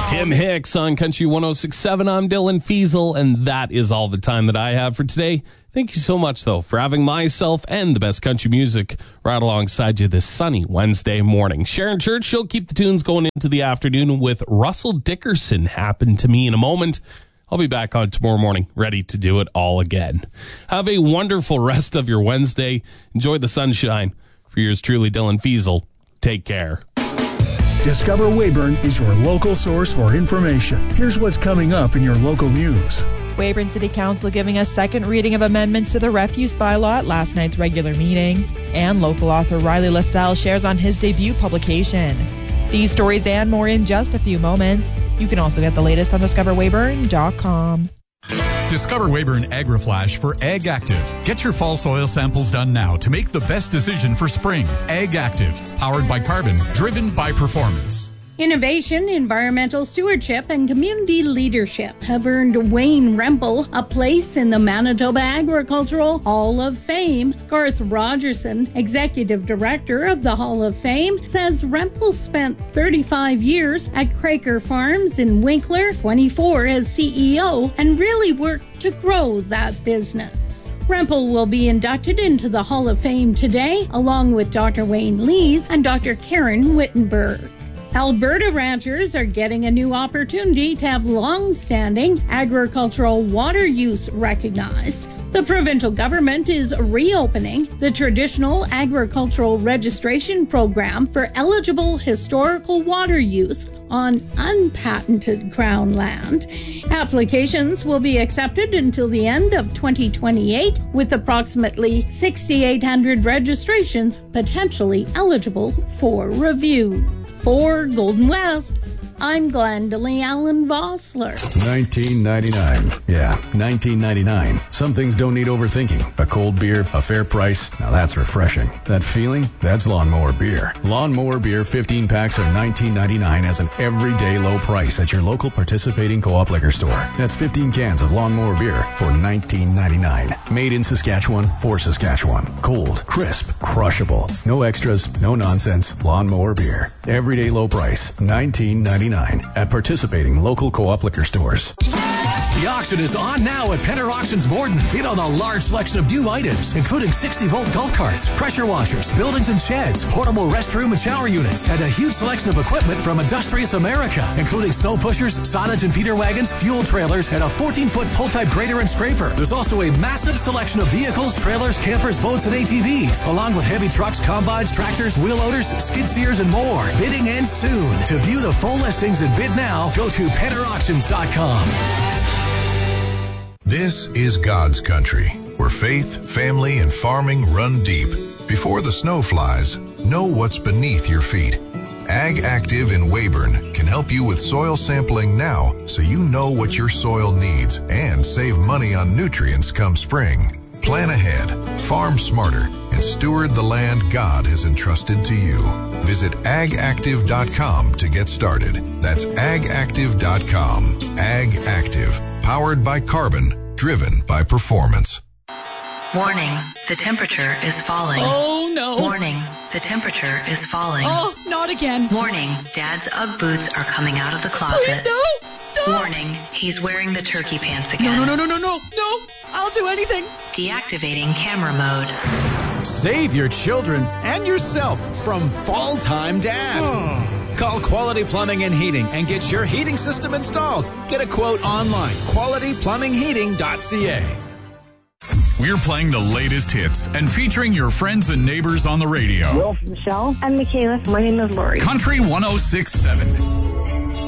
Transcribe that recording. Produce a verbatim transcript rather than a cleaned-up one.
Tim Hicks on Country one oh six point seven. I'm Dylan Fiesel, and that is all the time that I have for today. Thank you so much, though, for having myself and the best country music right alongside you this sunny Wednesday morning. Sharon Church, she'll keep the tunes going into the afternoon with Russell Dickerson. Happened to me in a moment. I'll be back on tomorrow morning, ready to do it all again. Have a wonderful rest of your Wednesday. Enjoy the sunshine. For yours truly, Dylan Fiesel, take care. Discover Weyburn is your local source for information. Here's what's coming up in your local news. Weyburn City Council giving a second reading of amendments to the refuse bylaw at last night's regular meeting. And local author Riley LaSalle shares on his debut publication. These stories and more in just a few moments. You can also get the latest on discover weyburn dot com. Discover Weyburn AgriFlash for Ag Active. Get your fall soil samples done now to make the best decision for spring. Ag Active, powered by carbon, driven by performance. Innovation, environmental stewardship, and community leadership have earned Wayne Rempel a place in the Manitoba Agricultural Hall of Fame. Garth Rogerson, Executive Director of the Hall of Fame, says Rempel spent thirty-five years at Craker Farms in Winkler, twenty-four as C E O, and really worked to grow that business. Rempel will be inducted into the Hall of Fame today, along with Doctor Wayne Lees and Doctor Karen Wittenberg. Alberta ranchers are getting a new opportunity to have long-standing agricultural water use recognized. The provincial government is reopening the traditional agricultural registration program for eligible historical water use on unpatented Crown land. Applications will be accepted until the end of twenty twenty-eight, with approximately six thousand eight hundred registrations potentially eligible for review. For Golden West, I'm Glendalee Allen Vossler. nineteen ninety-nine. Yeah, nineteen ninety-nine. Some things don't need overthinking. A cold beer, a fair price. Now that's refreshing. That feeling? That's Lawnmower Beer. Lawnmower Beer fifteen packs are nineteen ninety-nine as an everyday low price at your local participating co-op liquor store. That's fifteen cans of Lawnmower Beer for nineteen ninety-nine. Made in Saskatchewan for Saskatchewan. Cold, crisp, crushable. No extras, no nonsense. Lawnmower Beer. Everyday low price, nineteen ninety-nine. At participating local co-op liquor stores. The auction is on now at Penner Auctions Borden. Bid on a large selection of new items, including sixty volt golf carts, pressure washers, buildings and sheds, portable restroom and shower units, and a huge selection of equipment from Industrious America, including snow pushers, silage and feeder wagons, fuel trailers, and a fourteen foot pull-type grader and scraper. There's also a massive selection of vehicles, trailers, campers, boats, and A T Vs, along with heavy trucks, combines, tractors, wheel loaders, skid steers, and more. Bidding ends soon. To view the full listings and bid now, go to penner auctions dot com. This is God's country, where faith, family, and farming run deep. Before the snow flies, know what's beneath your feet. Ag Active in Weyburn can help you with soil sampling now so you know what your soil needs and save money on nutrients come spring. Plan ahead, farm smarter, and steward the land God has entrusted to you. Visit ag active dot com to get started. That's ag active dot com. Ag Active, powered by carbon, driven by performance. Warning, the temperature is falling. Oh, no. Warning, the temperature is falling. Oh, not again. Warning, Dad's Ugg boots are coming out of the closet. Please, no. Stop. Warning, he's wearing the turkey pants again. No, no, no, no, no, no. No, I'll do anything. Deactivating camera mode. Save your children and yourself from Fall Time Dad. Call Quality Plumbing and Heating and get your heating system installed. Get a quote online, quality plumbing heating dot c a. We're playing the latest hits and featuring your friends and neighbors on the radio. Will, Michelle, and Michaela. My name is Lori. Country one oh six point seven.